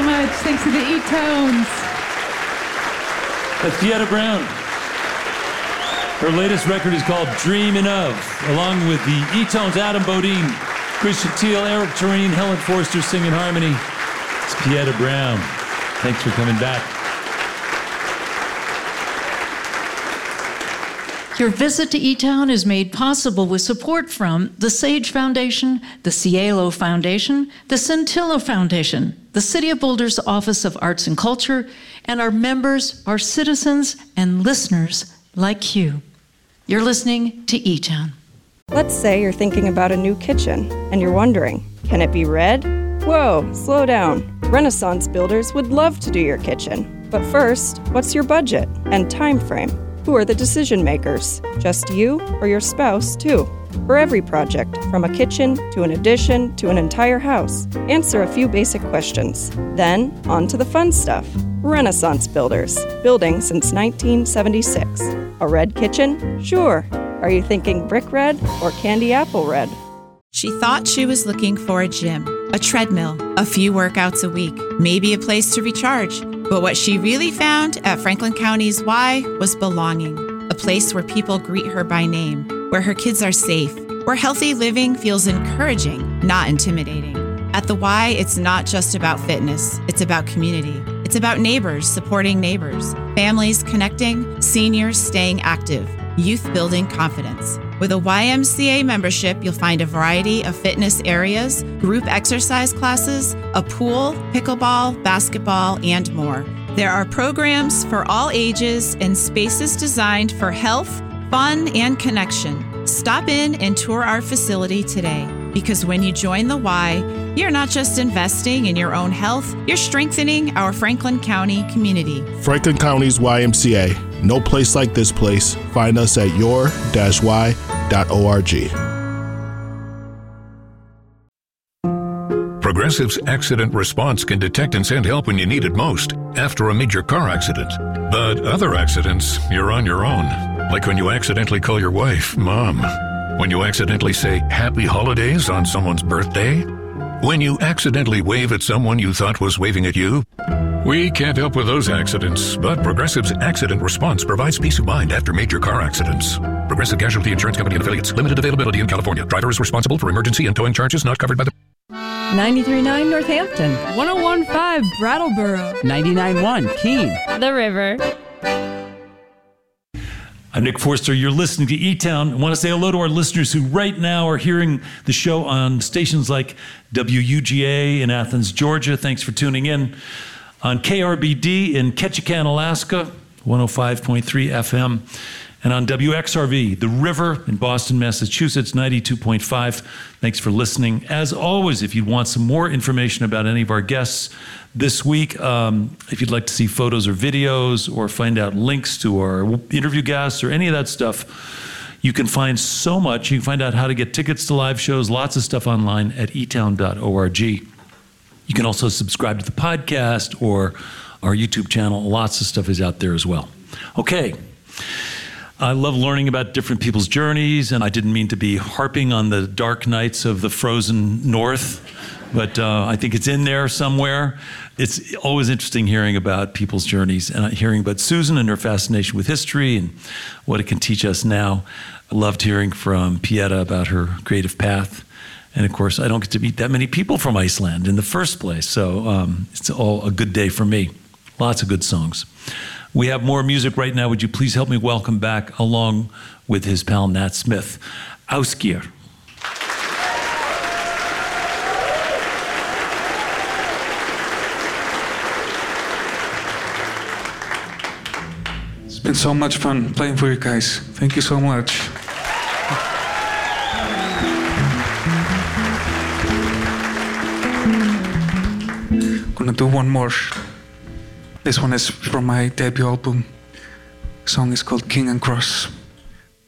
much. Thanks to the E-Tones. That's Pieta Brown. Her latest record is called Dreamin' Of, along with the E-Tones, Adam Bodine, Christian Thiel, Eric Turine, Helen Forster singing harmony. It's Pieta Brown. Thanks for coming back. Your visit to E-Town is made possible with support from the Sage Foundation, the Cielo Foundation, the Centilla Foundation, the City of Boulder's Office of Arts and Culture, and our members, our citizens, and listeners like you. You're listening to E-Town. Let's say you're thinking about a new kitchen, and you're wondering, can it be red? Whoa, slow down. Renaissance Builders would love to do your kitchen. But first, what's your budget and time frame? Who are the decision makers? Just you or your spouse, too? For every project, from a kitchen to an addition to an entire house, answer a few basic questions. Then, on to the fun stuff. Renaissance Builders, building since 1976. A red kitchen? Sure. Are you thinking brick red or candy apple red? She thought she was looking for a gym, a treadmill, a few workouts a week, maybe a place to recharge. But what she really found at Franklin County's Y was belonging, a place where people greet her by name, where her kids are safe, where healthy living feels encouraging, not intimidating. At the Y, it's not just about fitness, it's about community. It's about neighbors supporting neighbors, families connecting, seniors staying active, youth building confidence. With a YMCA membership, you'll find a variety of fitness areas, group exercise classes, a pool, pickleball, basketball, and more. There are programs for all ages and spaces designed for health, fun, and connection. Stop in and tour our facility today, because when you join the Y, you're not just investing in your own health, you're strengthening our Franklin County community. Franklin County's YMCA. No place like this place. Find us at your-y.org. Progressive's accident response can detect and send help when you need it most, after a major car accident. But other accidents, you're on your own. Like when you accidentally call your wife Mom. When you accidentally say Happy Holidays on someone's birthday. When you accidentally wave at someone you thought was waving at you. We can't help with those accidents, but Progressive's accident response provides peace of mind after major car accidents. Progressive Casualty Insurance Company and Affiliates. Limited availability in California. Driver is responsible for emergency and towing charges not covered by the... 93.9 Northampton. 101.5 Brattleboro. 99.1 Keene. The River. I'm Nick Forster. You're listening to E-Town. I want to say hello to our listeners who right now are hearing the show on stations like WUGA in Athens, Georgia. Thanks for tuning in. On KRBD in Ketchikan, Alaska, 105.3 FM. And on WXRV, The River in Boston, Massachusetts, 92.5. Thanks for listening. As always, if you want some more information about any of our guests this week, if you'd like to see photos or videos or find out links to our interview guests or any of that stuff, you can find so much. You can find out how to get tickets to live shows, lots of stuff online at etown.org. You can also subscribe to the podcast or our YouTube channel. Lots of stuff is out there as well. Okay. I love learning about different people's journeys, and I didn't mean to be harping on the dark nights of the frozen north, but I think it's in there somewhere. It's always interesting hearing about people's journeys and hearing about Susan and her fascination with history and what it can teach us now. I loved hearing from Pieta about her creative path. And of course, I don't get to meet that many people from Iceland in the first place, so it's all a good day for me. Lots of good songs. We have more music right now. Would you please help me welcome back, along with his pal Nat Smith, Ásgeir. It's been so much fun playing for you guys. Thank you so much. Gonna do one more. This one is from my debut album. The song is called King and Cross.